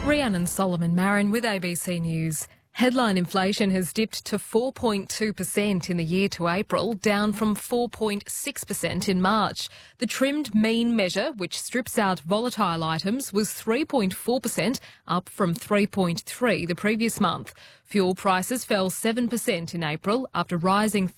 Rhiannon Solomon Marin with ABC News. Headline inflation has dipped to 4.2% in the year to April, down from 4.6% in March. The trimmed mean measure, which strips out volatile items, was 3.4%, up from 3.3% the previous month. Fuel prices fell 7% in April after rising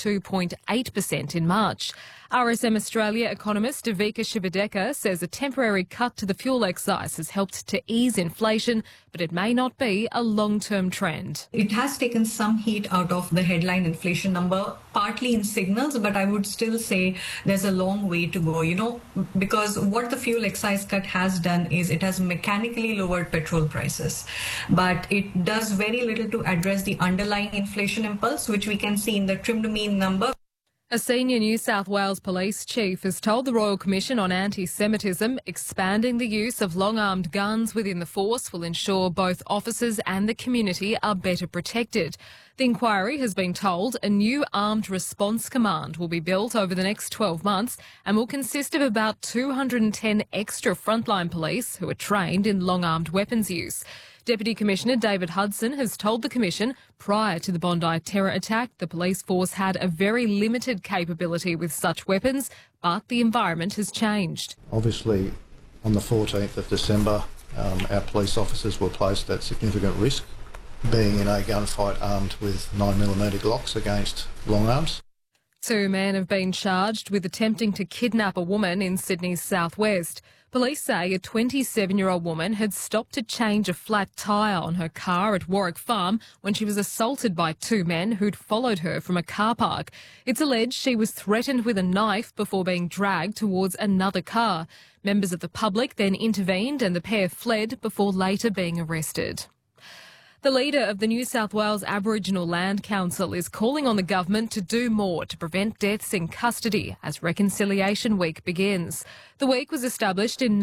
32.8% in March. RSM Australia economist Devika Shivadekar says a temporary cut to the fuel excise has helped to ease inflation, but it may not be a long-term trend. It has taken some heat out of the headline inflation number, partly in signals, but I would still say there's a long way to go, because what the fuel excise cut has done is it has mechanically lowered petrol prices, but it does very little to address the underlying inflation impulse, which we can see in the trimmed mean number. A senior New South Wales police chief has told the Royal Commission on Anti-Semitism expanding the use of long-armed guns within the force will ensure both officers and the community are better protected. The inquiry has been told a new armed response command will be built over the next 12 months and will consist of about 210 extra frontline police who are trained in long-armed weapons use. Deputy Commissioner David Hudson has told the Commission prior to the Bondi terror attack, the police force had a very limited capability with such weapons, but the environment has changed. Obviously, on the 14th of December, our police officers were placed at significant risk, being in a gunfight armed with 9mm Glocks against long arms. 2 men have been charged with attempting to kidnap a woman in Sydney's southwest. Police say a 27-year-old woman had stopped to change a flat tyre on her car at Warwick Farm when she was assaulted by 2 men who'd followed her from a car park. It's alleged she was threatened with a knife before being dragged towards another car. Members of the public then intervened and the pair fled before later being arrested. The leader of the New South Wales Aboriginal Land Council is calling on the government to do more to prevent deaths in custody as Reconciliation Week begins. The week was established in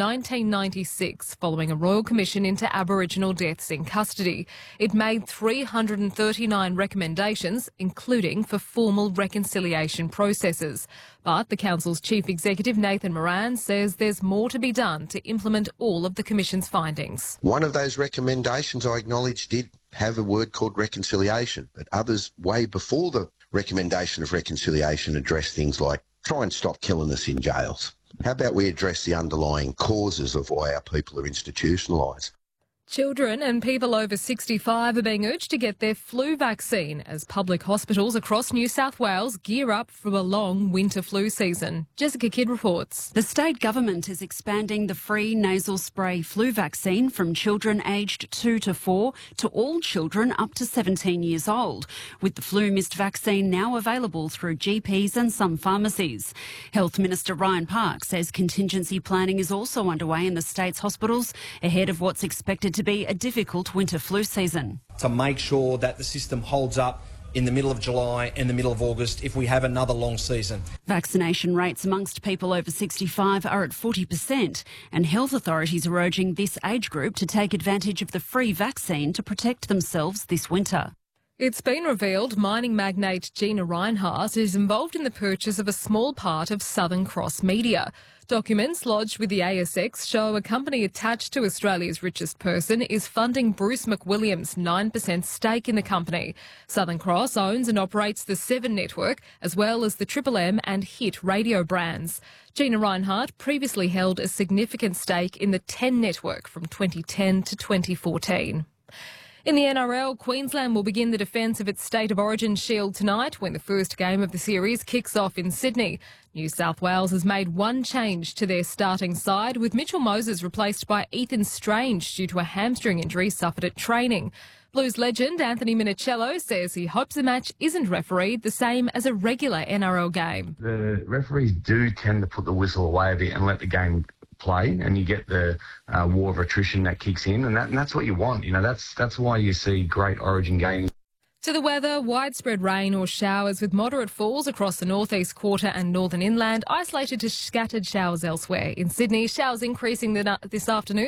1996 following a royal commission into Aboriginal deaths in custody. It made 339 recommendations, including for formal reconciliation processes. But the council's chief executive, Nathan Moran, says there's more to be done to implement all of the commission's findings. One of those recommendations I acknowledge did have a word called reconciliation, but others way before the recommendation of reconciliation address things like try and stop killing us in jails. How about we address the underlying causes of why our people are institutionalised? Children and people over 65 are being urged to get their flu vaccine as public hospitals across New South Wales gear up for a long winter flu season. Jessica Kidd reports. The state government is expanding the free nasal spray flu vaccine from children aged 2 to 4 to all children up to 17 years old, with the flu mist vaccine now available through GPs and some pharmacies. Health Minister Ryan Park says contingency planning is also underway in the state's hospitals ahead of what's expected to be a difficult winter flu season. To make sure that the system holds up in the middle of July and the middle of August if we have another long season. Vaccination rates amongst people over 65 are at 40%, and health authorities are urging this age group to take advantage of the free vaccine to protect themselves this winter. It's been revealed mining magnate Gina Rinehart is involved in the purchase of a small part of Southern Cross Media. Documents lodged with the ASX show a company attached to Australia's richest person is funding Bruce McWilliams' 9% stake in the company. Southern Cross owns and operates the 7 network as well as the Triple M and Hit radio brands. Gina Rinehart previously held a significant stake in the 10 network from 2010 to 2014. In the NRL, Queensland will begin the defence of its State of Origin shield tonight when the first game of the series kicks off in Sydney. New South Wales has made one change to their starting side, with Mitchell Moses replaced by Ethan Strange due to a hamstring injury suffered at training. Blues legend Anthony Minicello says he hopes the match isn't refereed the same as a regular NRL game. The referees do tend to put the whistle away a bit and let the game play, and you get the war of attrition that kicks in, and that's what you want. That's why you see great Origin games. To the weather, widespread rain or showers with moderate falls across the northeast quarter and northern inland, isolated to scattered showers elsewhere. In Sydney, showers increasing this afternoon.